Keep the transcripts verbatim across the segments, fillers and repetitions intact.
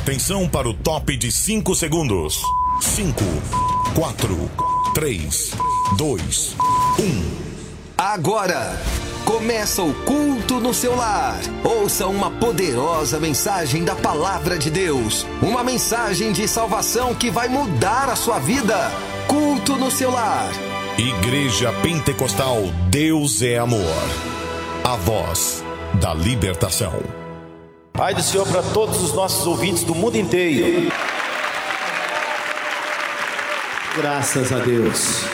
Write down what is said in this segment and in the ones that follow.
Atenção para o top de cinco segundos. cinco, quatro, três, dois, um. Agora começa o culto no seu lar. Ouça uma poderosa mensagem da palavra de Deus. Uma mensagem de salvação que vai mudar a sua vida. Culto no seu lar. Igreja Pentecostal Deus é Amor. A voz da libertação. Pai do Senhor para todos os nossos ouvintes do mundo inteiro. Graças a Deus.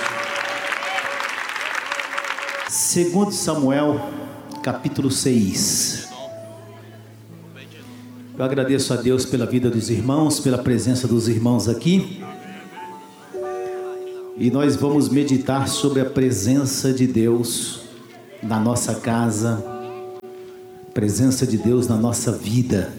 Segundo Samuel, capítulo seis. Eu agradeço a Deus pela vida dos irmãos, pela presença dos irmãos aqui. E nós vamos meditar sobre a presença de Deus na nossa casa, presença de Deus na nossa vida.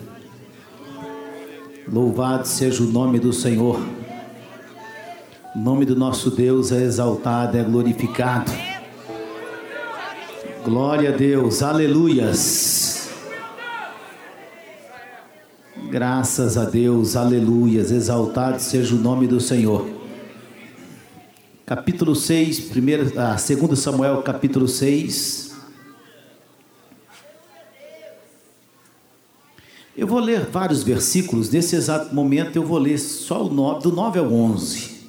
Louvado seja o nome do Senhor. O nome do nosso Deus é exaltado, é glorificado. Glória a Deus, aleluias. Graças a Deus, aleluias. Exaltado seja o nome do Senhor. Capítulo seis, primeiro, ah, segundo Samuel, capítulo seis. Eu vou ler vários versículos. Nesse exato momento eu vou ler só o nove, do nove ao onze.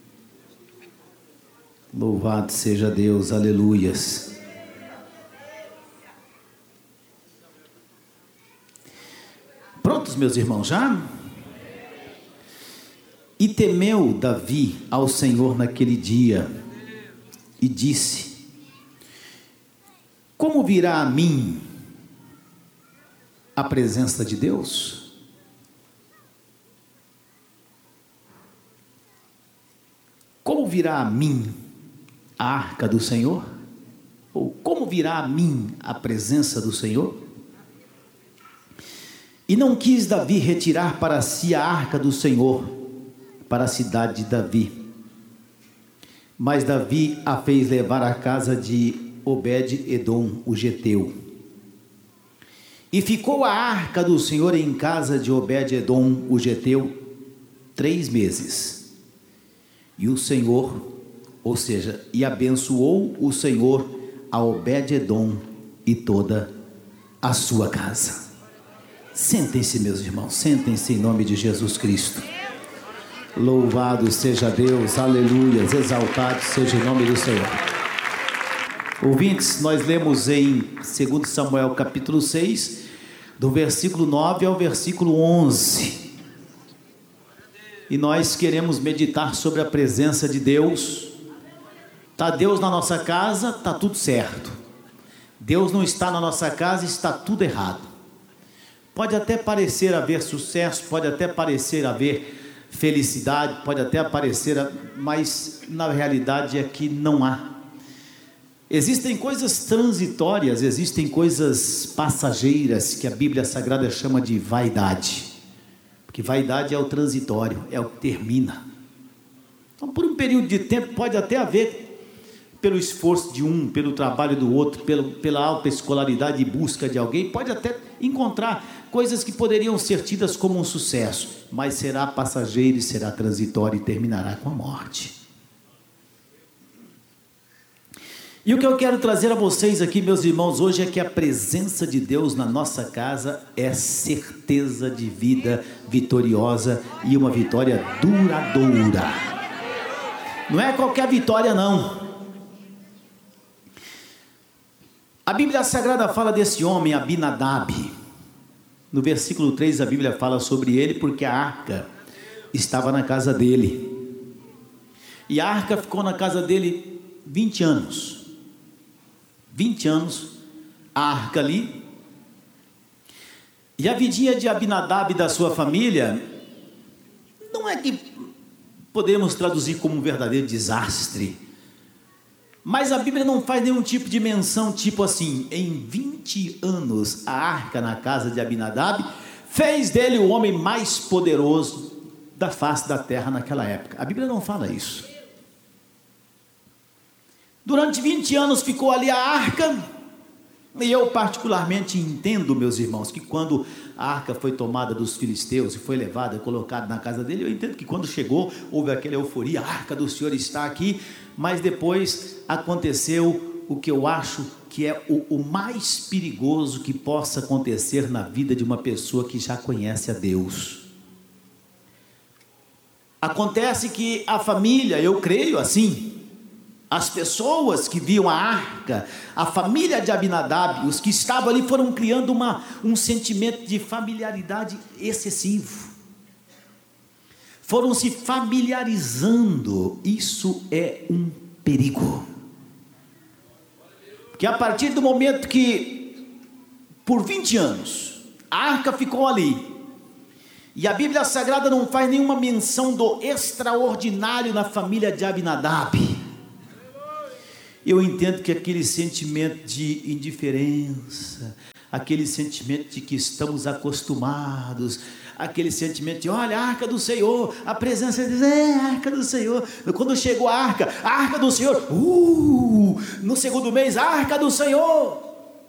Louvado seja Deus, aleluias. Prontos, meus irmãos, já? E temeu Davi ao Senhor naquele dia, e disse: como virá a mim a presença de Deus? Como virá a mim a arca do Senhor? Ou como virá a mim a presença do Senhor? E não quis Davi retirar para si a arca do Senhor, para a cidade de Davi. Mas Davi a fez levar à casa de Obed-edom, o geteu. E ficou a arca do Senhor em casa de Obed-edom, o geteu, três meses. E o Senhor, ou seja, e abençoou o Senhor a Obed-edom e toda a sua casa. Sentem-se, meus irmãos, sentem-se em nome de Jesus Cristo. Louvado seja Deus, aleluias, exaltado seja o nome do Senhor. Ouvintes, nós lemos em segundo Samuel capítulo seis, do versículo nove ao versículo onze. E nós queremos meditar sobre a presença de Deus. Está Deus na nossa casa, está tudo certo. Deus não está na nossa casa, está tudo errado. Pode até parecer haver sucesso, pode até parecer haver felicidade, pode até parecer, mas na realidade é que não há. Existem coisas transitórias, existem coisas passageiras que a Bíblia Sagrada chama de vaidade. Porque vaidade é o transitório, é o que termina. Então, por um período de tempo pode até haver, pelo esforço de um, pelo trabalho do outro, pelo, pela alta escolaridade e busca de alguém, pode até encontrar coisas que poderiam ser tidas como um sucesso, mas será passageiro e será transitório e terminará com a morte. E o que eu quero trazer a vocês aqui, meus irmãos, hoje é que a presença de Deus na nossa casa é certeza de vida vitoriosa e uma vitória duradoura. Não é qualquer vitória, não. A Bíblia Sagrada fala desse homem, Abinadab. No versículo três a Bíblia fala sobre ele porque a arca estava na casa dele. E a arca ficou na casa dele vinte anos. vinte anos, a arca ali. E a vidinha de Abinadab e da sua família, não é que podemos traduzir como um verdadeiro desastre, mas a Bíblia não faz nenhum tipo de menção, tipo assim, em vinte anos a arca na casa de Abinadab fez dele o homem mais poderoso da face da terra naquela época. A Bíblia não fala isso. Durante vinte anos ficou ali a arca, E eu particularmente entendo, meus irmãos, que quando a arca foi tomada dos filisteus e foi levada, colocada na casa dele, eu entendo que quando chegou, houve aquela euforia, a arca do Senhor está aqui, mas depois aconteceu o que eu acho que é o, o mais perigoso que possa acontecer na vida de uma pessoa que já conhece a Deus. Acontece que a família, eu creio assim, as pessoas que viam a arca, a família de Abinadab, os que estavam ali foram criando uma, um sentimento de familiaridade excessivo. Foram se familiarizando. Isso é um perigo. Porque a partir do momento que, por vinte anos, a arca ficou ali, e a Bíblia Sagrada não faz nenhuma menção do extraordinário na família de Abinadab, eu entendo que aquele sentimento de indiferença, aquele sentimento de que estamos acostumados, aquele sentimento de, olha, a arca do Senhor, a presença de Deus, é a arca do Senhor. Quando chegou a arca, a arca do Senhor, uh, no segundo mês, a arca do Senhor,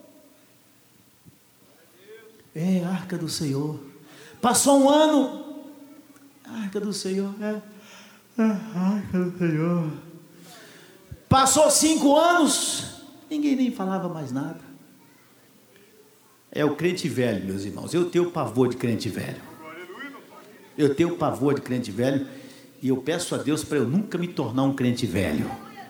é a arca do Senhor. Passou um ano, a arca do Senhor, é, é a arca do Senhor. Passou cinco anos, ninguém nem falava mais nada. É o crente velho, meus irmãos. Eu tenho pavor de crente velho. Eu tenho pavor de crente velho. E eu peço a Deus para eu nunca me tornar um crente velho.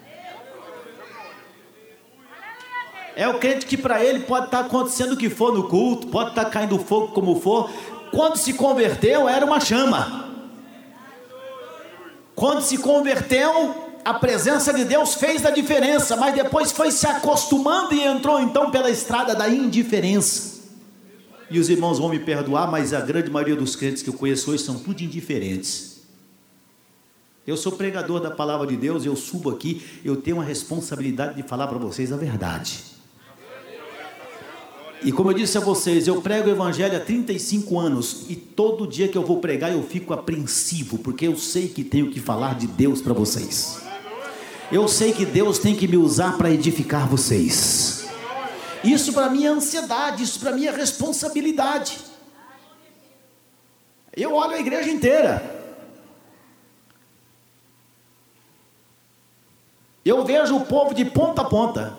É o crente que para ele pode estar acontecendo o que for no culto, pode estar caindo fogo como for. Quando se converteu era uma chama. Quando se converteu, a presença de Deus fez a diferença, mas depois foi se acostumando e entrou então pela estrada da indiferença. E os irmãos vão me perdoar, mas a grande maioria dos crentes que eu conheço hoje são tudo indiferentes. Eu sou pregador da palavra de Deus, eu subo aqui, eu tenho a responsabilidade de falar para vocês a verdade. E como eu disse a vocês, eu prego o evangelho há trinta e cinco anos, e todo dia que eu vou pregar eu fico apreensivo, porque eu sei que tenho que falar de Deus para vocês. Eu sei que Deus tem que me usar para edificar vocês. Isso para mim é ansiedade, isso para mim é responsabilidade. Eu olho a igreja inteira. Eu vejo o povo de ponta a ponta.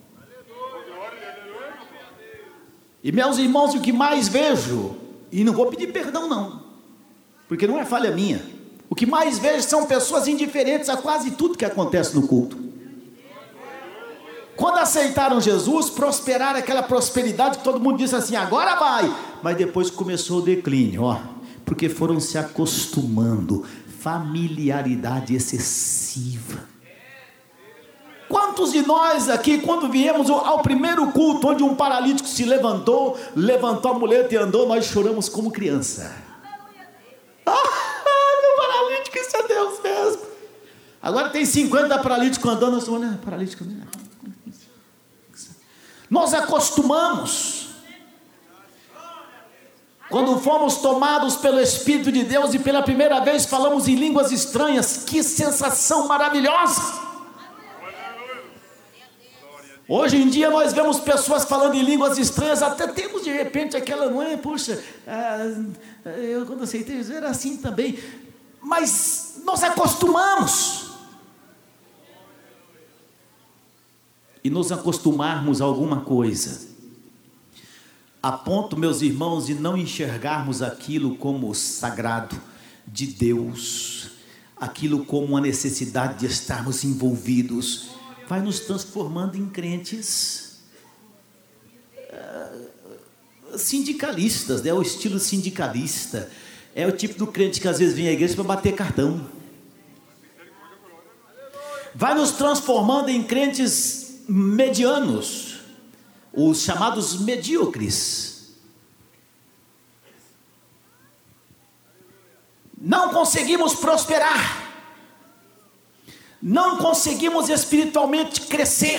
E meus irmãos, o que mais vejo, e não vou pedir perdão não, porque não é falha minha, o que mais vejo são pessoas indiferentes a quase tudo que acontece no culto. Quando aceitaram Jesus, prosperaram aquela prosperidade que todo mundo disse assim, agora vai, mas depois começou o declínio, ó, porque foram se acostumando, familiaridade excessiva. Quantos de nós aqui, quando viemos ao primeiro culto, onde um paralítico se levantou, levantou a muleta e andou, nós choramos como criança. Ah, meu paralítico, isso é Deus mesmo. Agora tem cinquenta paralíticos andando, nós estamos olhando, paralítico, né? Nós acostumamos. Quando fomos tomados pelo Espírito de Deus e pela primeira vez falamos em línguas estranhas, que sensação maravilhosa! Hoje em dia nós vemos pessoas falando em línguas estranhas, até temos de repente aquela, não é, puxa, ah, eu quando aceitei Jesus era assim também, mas nós acostumamos. E nos acostumarmos a alguma coisa, a ponto, meus irmãos, de não enxergarmos aquilo como sagrado de Deus, aquilo como uma necessidade de estarmos envolvidos, vai nos transformando em crentes uh, sindicalistas, né? O estilo sindicalista, é o tipo do crente que às vezes vem à igreja para bater cartão, vai nos transformando em crentes medianos, os chamados medíocres. Não conseguimos prosperar, não conseguimos espiritualmente crescer.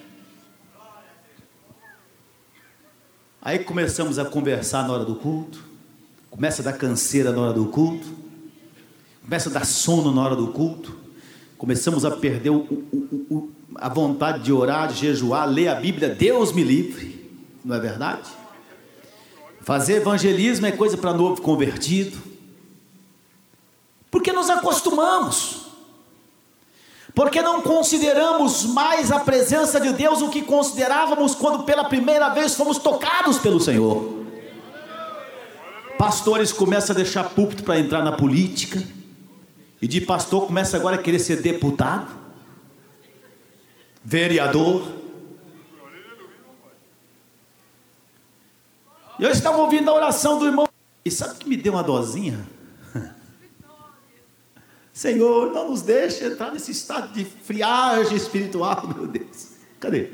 Aí começamos a conversar na hora do culto, começa a dar canseira na hora do culto, começa a dar sono na hora do culto, começamos a perder o, o, o, a vontade de orar, de jejuar, ler a Bíblia, Deus me livre. Não é verdade? Fazer evangelismo é coisa para novo convertido. Porque nos acostumamos. Porque não consideramos mais a presença de Deus o que considerávamos quando pela primeira vez fomos tocados pelo Senhor. Pastores começam a deixar púlpito para entrar na política. E de pastor começa agora a querer ser deputado, vereador. Eu estava ouvindo a oração do irmão. E sabe o que me deu uma dosinha? Senhor, não nos deixe entrar nesse estado de friagem espiritual, meu Deus. Cadê?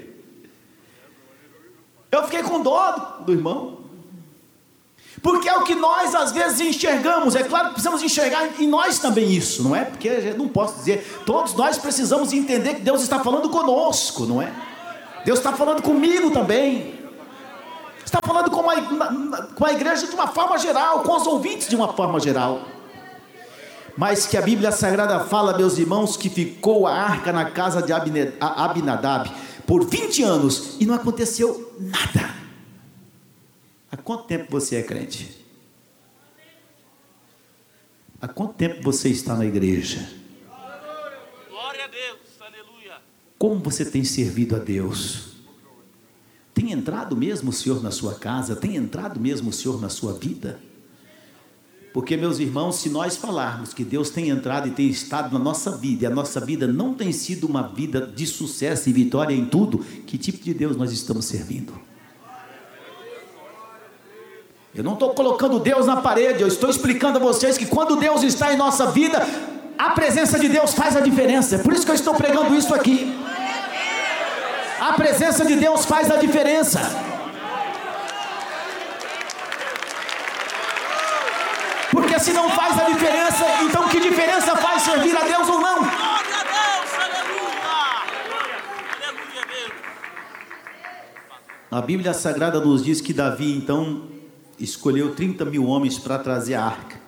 Eu fiquei com dó do irmão. Porque é o que nós às vezes enxergamos. É claro que precisamos enxergar em nós também isso, não é? Porque eu não posso dizer, todos nós precisamos entender que Deus está falando conosco, não é? Deus está falando comigo também. Está falando com a, com a igreja de uma forma geral, com os ouvintes de uma forma geral. Mas que a Bíblia Sagrada fala, meus irmãos, que ficou a arca na casa de Abinadab por vinte anos e não aconteceu nada. Há quanto tempo você é crente? Há quanto tempo você está na igreja? Glória a Deus, aleluia. Como você tem servido a Deus? Tem entrado mesmo o Senhor na sua casa? Tem entrado mesmo o Senhor na sua vida? Porque, meus irmãos, se nós falarmos que Deus tem entrado e tem estado na nossa vida, e a nossa vida não tem sido uma vida de sucesso e vitória em tudo, que tipo de Deus nós estamos servindo? Eu não estou colocando Deus na parede, eu estou explicando a vocês que quando Deus está em nossa vida, a presença de Deus faz a diferença. É por isso que eu estou pregando isso aqui. A presença de Deus faz a diferença. Porque se não faz a diferença, então que diferença faz servir a Deus ou não? Glória a Deus, aleluia. Aleluia, Deus. A Bíblia Sagrada nos diz que Davi então escolheu trinta mil homens para trazer a arca.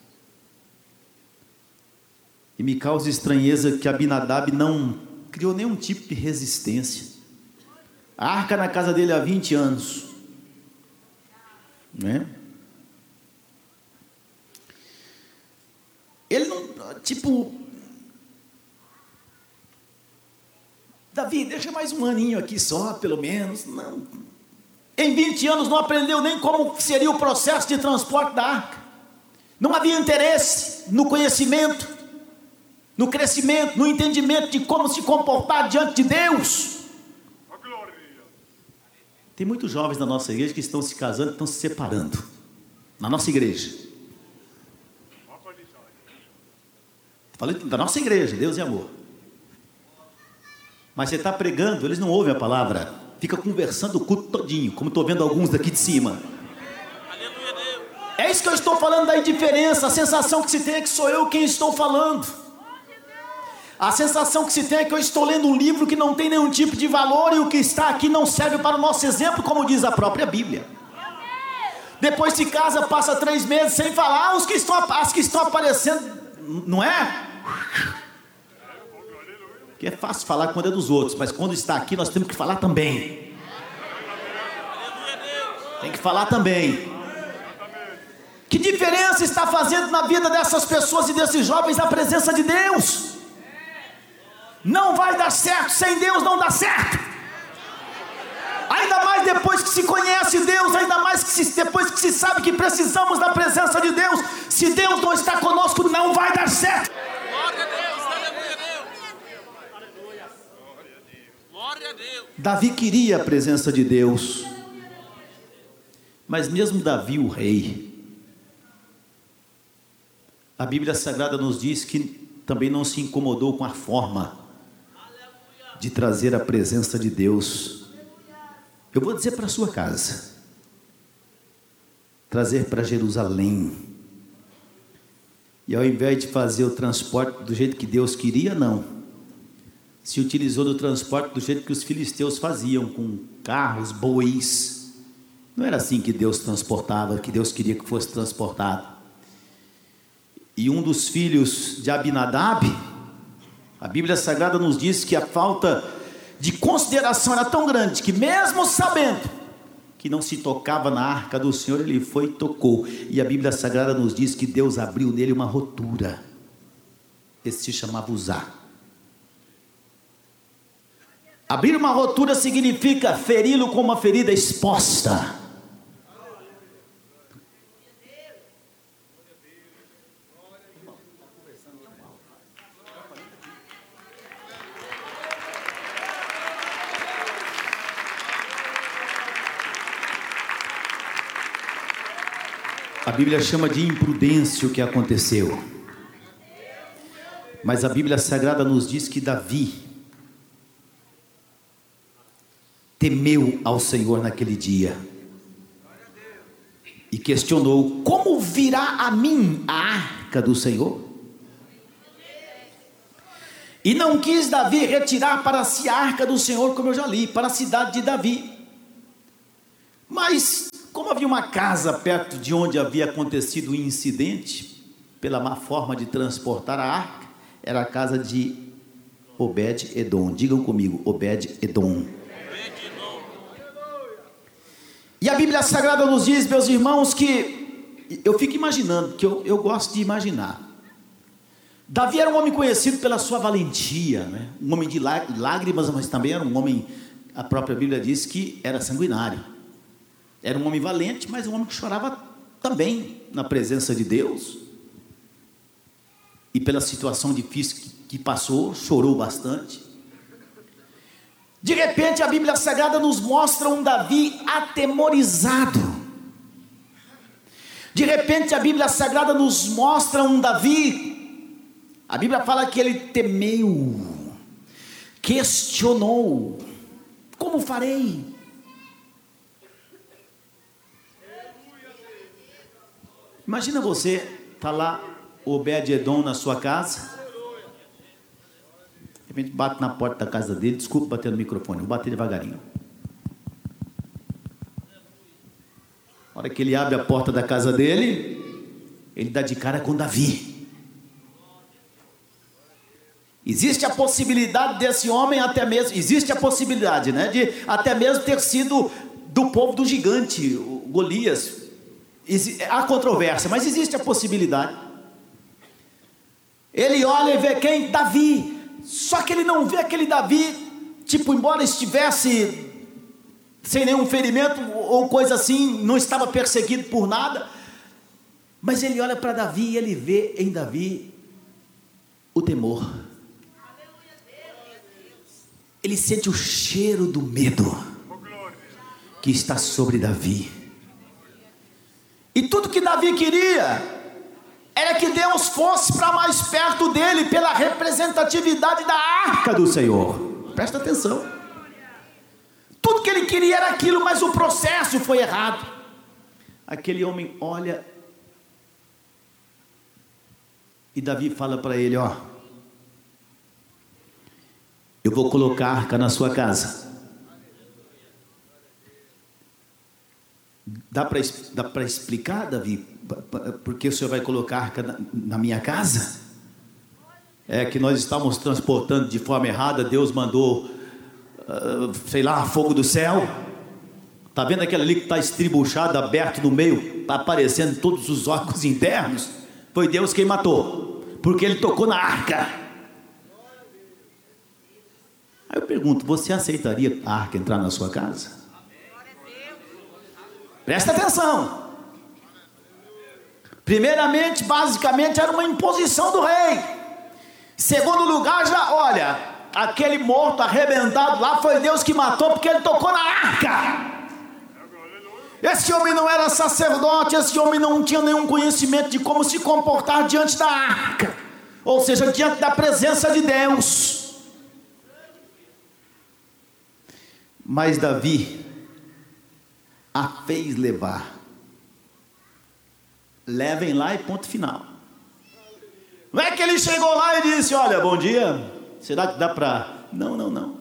E me causa estranheza que Abinadab não criou nenhum tipo de resistência. A arca na casa dele há vinte anos, né? Ele não, tipo, Davi, deixa mais um aninho aqui só, pelo menos. Não. Em vinte anos não aprendeu nem como seria o processo de transporte da arca. Não havia interesse no conhecimento, no crescimento, no entendimento de como se comportar diante de Deus. Tem muitos jovens na nossa igreja que estão se casando e estão se separando. Na nossa igreja. Falei da nossa igreja, Deus e amor. Mas você está pregando, eles não ouvem a palavra. Fica conversando o culto todinho, como estou vendo alguns daqui de cima. Aleluia, Deus. É isso que eu estou falando da indiferença. A sensação que se tem é que sou eu quem estou falando. A sensação que se tem é que eu estou lendo um livro que não tem nenhum tipo de valor e o que está aqui não serve para o nosso exemplo, como diz a própria Bíblia. Depois se casa, passa três meses sem falar, os que estão, as que estão aparecendo, não é? Porque é fácil falar quando é dos outros, mas quando está aqui nós temos que falar também. Tem que falar também. Que diferença está fazendo na vida dessas pessoas e desses jovens a presença de Deus? Não vai dar certo, sem Deus não dá certo. Ainda mais depois que se conhece Deus, ainda mais que se, depois que se sabe que precisamos da presença de Deus. Se Deus não está conosco, não vai dar certo. Glória a Deus, aleluia, Deus. Glória a Deus. Davi queria a presença de Deus. Mas mesmo Davi, o rei, a Bíblia Sagrada nos diz que também não se incomodou com a forma de trazer a presença de Deus. Eu vou dizer para a sua casa, trazer para Jerusalém. E ao invés de fazer o transporte do jeito que Deus queria, não. Se utilizou do transporte do jeito que os filisteus faziam, com carros, bois. Não era assim que Deus transportava, que Deus queria que fosse transportado. E um dos filhos de Abinadab, a Bíblia Sagrada nos diz que a falta de consideração era tão grande, que mesmo sabendo que não se tocava na arca do Senhor, ele foi e tocou. E a Bíblia Sagrada nos diz que Deus abriu nele uma rotura. Esse se chamava Uzá. Abrir uma rotura significa feri-lo com uma ferida exposta. A Bíblia chama de imprudência o que aconteceu. Mas a Bíblia Sagrada nos diz que Davi temeu ao Senhor naquele dia e questionou: como virá a mim a arca do Senhor? E não quis Davi retirar para si a arca do Senhor, como eu já li, para a cidade de Davi. Mas como havia uma casa perto de onde havia acontecido o incidente, pela má forma de transportar a arca, era a casa de Obed-Edom. Digam comigo, Obed-Edom. E a Bíblia Sagrada nos diz, meus irmãos, que eu fico imaginando, que eu, eu gosto de imaginar. Davi era um homem conhecido pela sua valentia, né? Um homem de lágrimas, mas também era um homem, a própria Bíblia diz que era sanguinário. Era um homem valente, mas um homem que chorava também na presença de Deus. E pela situação difícil que, que passou, chorou bastante. De repente a Bíblia Sagrada nos mostra um Davi atemorizado. De repente a Bíblia Sagrada nos mostra um Davi, a Bíblia fala que ele temeu, questionou: como farei? Imagina você, está lá Obed-Edom na sua casa, de repente bate na porta da casa dele. Desculpa bater no microfone, vou bater devagarinho. Na hora que ele abre a porta da casa dele, ele dá de cara com Davi. Existe a possibilidade desse homem até mesmo, existe a possibilidade, né, de até mesmo ter sido do povo do gigante, o Golias. Há controvérsia, mas existe a possibilidade. Ele olha e vê quem? Davi. Só que ele não vê aquele Davi, tipo, embora estivesse sem nenhum ferimento ou coisa assim, não estava perseguido por nada, mas ele olha para Davi e ele vê em Davi o temor. Ele sente o cheiro do medo que está sobre Davi. E tudo que Davi queria era que Deus fosse para mais perto dele, pela representatividade da arca do Senhor. Presta atenção. Tudo que ele queria era aquilo, mas o processo foi errado. Aquele homem olha e Davi fala para ele: ó, eu vou colocar a arca na sua casa. Dá para dá para explicar, Davi, porque o Senhor vai colocar a arca na, na minha casa? É que nós estávamos transportando de forma errada, Deus mandou, uh, sei lá, fogo do céu. Está vendo aquele ali que está estribuchado, aberto no meio, está aparecendo todos os órgãos internos? Foi Deus quem matou, porque ele tocou na arca. Aí eu pergunto: você aceitaria a arca entrar na sua casa? Presta atenção. Primeiramente, basicamente, era uma imposição do rei. Segundo lugar, já, olha, aquele morto arrebentado lá foi Deus que matou, porque ele tocou na arca. Esse homem não era sacerdote, esse homem não tinha nenhum conhecimento de como se comportar diante da arca, ou seja, diante da presença de Deus. Mas Davi a fez levar. Levem lá e ponto final. Não é que ele chegou lá e disse: olha, bom dia, será que dá para... Não, não, não.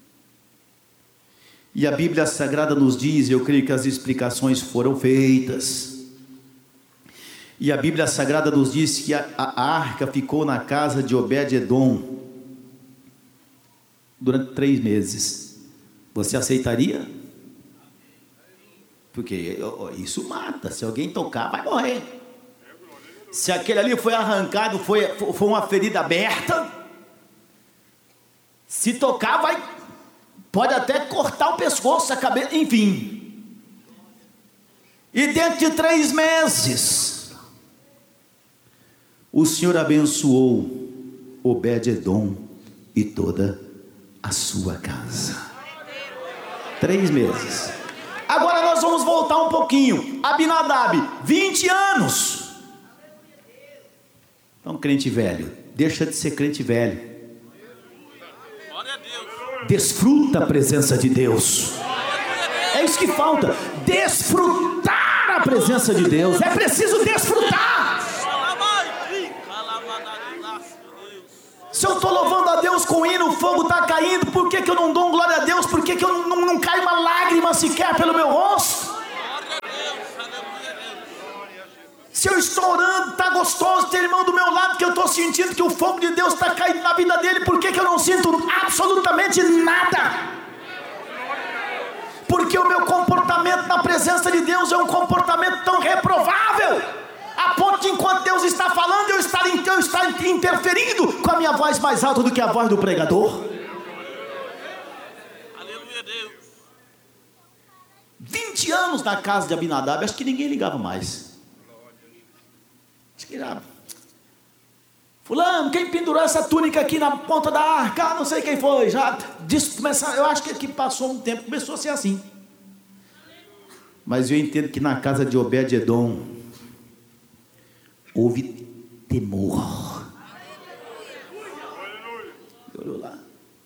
E a Bíblia Sagrada nos diz, eu creio que as explicações foram feitas, e a Bíblia Sagrada nos diz que a, a arca ficou na casa de Obed-Edom durante três meses. Você aceitaria? Porque isso mata. Se alguém tocar, vai morrer. Se aquele ali foi arrancado, foi, foi uma ferida aberta, se tocar, vai, pode até cortar o pescoço, a cabeça, enfim. E dentro de três meses, o Senhor abençoou Obed-edom e toda a sua casa. Três meses. Agora nós vamos voltar um pouquinho. Abinadab, vinte anos. Então, crente velho, deixa de ser crente velho. Desfruta a presença de Deus. É isso que falta. Desfrutar a presença de Deus. É preciso desfrutar. Se eu estou louvando a Deus com hino, o fogo está caindo, por que, que eu não dou glória a Deus? Por que, que eu não, não, não cai uma lágrima sequer pelo meu rosto? Se eu estou orando, está gostoso, tem irmão do meu lado que eu estou sentindo que o fogo de Deus está caindo na vida dele, por que, que eu não sinto absolutamente nada? Porque o meu comportamento na presença de Deus é um comportamento tão reprovável, a ponto de enquanto Deus está falando, eu estar, eu estar interferindo com a minha voz mais alta do que a voz do pregador. Aleluia, Deus. vinte anos na casa de Abinadab, acho que ninguém ligava mais. Acho que era fulano, quem pendurou essa túnica aqui na ponta da arca? Não sei quem foi. Já disso, começar, eu acho que aqui passou um tempo, começou a ser assim. Mas eu entendo que na casa de Obed-edom houve temor. Olhou lá.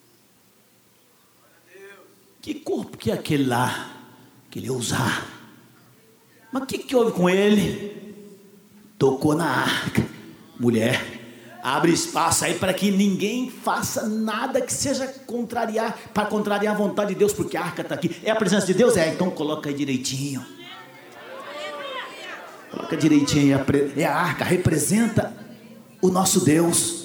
Que corpo que é aquele lá que ele ia usar? Mas o que, que houve com ele? Tocou na arca. Mulher, abre espaço aí para que ninguém faça nada que seja contrariar, para contrariar a vontade de Deus, porque a arca está aqui. É a presença de Deus? É, então coloca aí direitinho. Coloca direitinho. É a arca, representa o nosso Deus.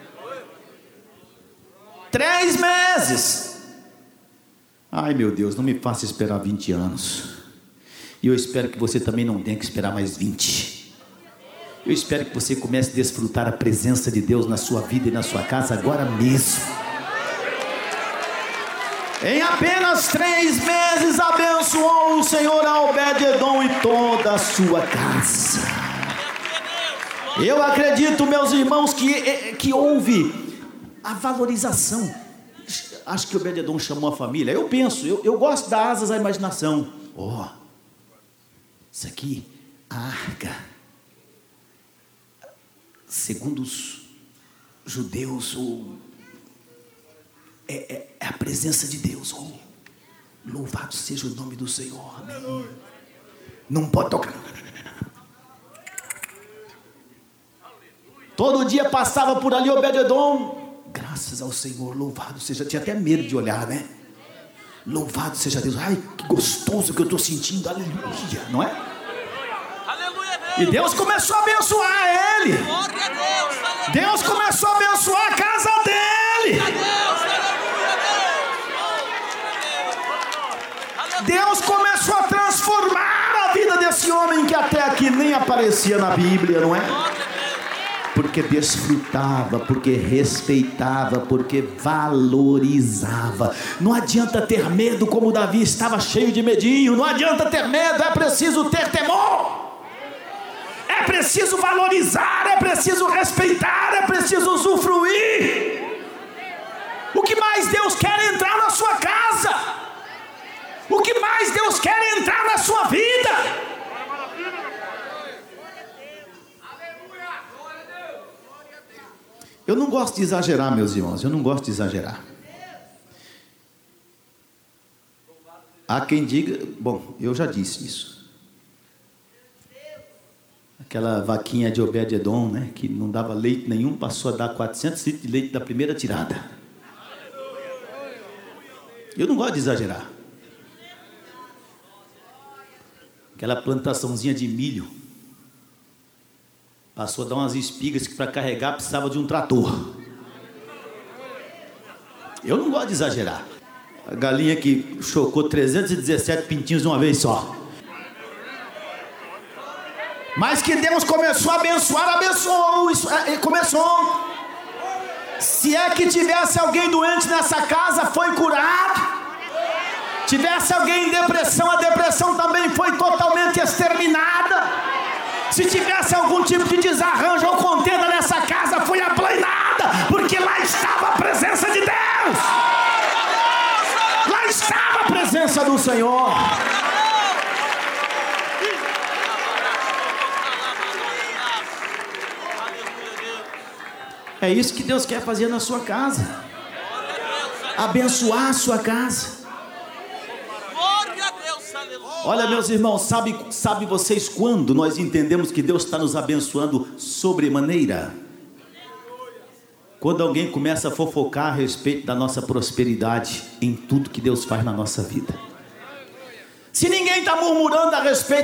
Três meses. Ai meu Deus, não me faça esperar vinte anos. E eu espero que você também não tenha que esperar mais vinte. Eu espero que você comece a desfrutar a presença de Deus na sua vida e na sua casa agora mesmo. Em apenas três meses abençoou o Senhor a Obed-edom e toda a sua casa. Eu acredito, meus irmãos, que, que houve a valorização. Acho que Obed-edom chamou a família. Eu penso, eu, eu gosto das asas à imaginação. Ó, oh, isso aqui, a arca. Segundo os judeus, o, é, é, é a presença de Deus. Oh, louvado seja o nome do Senhor. Amém. Não pode tocar. Todo dia passava por ali Obed-edom. Graças ao Senhor, louvado seja. Tinha até medo de olhar, né? Louvado seja Deus. Ai, que gostoso que eu estou sentindo. Aleluia, não é? E Deus começou a abençoar ele. Deus começou a abençoar a casa dele. Deus começou a transformar a vida desse homem que até aqui nem aparecia na Bíblia, não é? Porque desfrutava, porque respeitava, porque valorizava. Não adianta ter medo como Davi estava cheio de medinho. Não adianta ter medo, é preciso ter temor. É preciso valorizar, é preciso respeitar, é preciso usufruir. O que mais Deus quer é entrar na sua casa? O que mais Deus quer é entrar na sua vida? Eu não gosto de exagerar, meus irmãos, eu não gosto de exagerar. Há quem diga, bom, eu já disse isso. Aquela vaquinha de Obed-edom, né, que não dava leite nenhum, passou a dar quatrocentos litros de leite da primeira tirada. Eu não gosto de exagerar. Aquela plantaçãozinha de milho passou a dar umas espigas que para carregar precisava de um trator. Eu não gosto de exagerar. A galinha que chocou trezentos e dezessete pintinhos de uma vez só. Mas que Deus começou a abençoar, abençoou, isso, é, começou. Se é que tivesse alguém doente nessa casa, foi curado. Tivesse alguém em depressão, a depressão também foi totalmente exterminada. Se tivesse algum tipo de desarranjo ou contenda nessa casa, foi aplanada, porque lá estava a presença de Deus. Lá estava a presença do Senhor. É isso que Deus quer fazer na sua casa. Abençoar a sua casa. Olha, meus irmãos, sabe, sabe vocês quando nós entendemos que Deus está nos abençoando sobremaneira? Quando alguém começa a fofocar a respeito da nossa prosperidade em tudo que Deus faz na nossa vida. Se ninguém está murmurando a respeito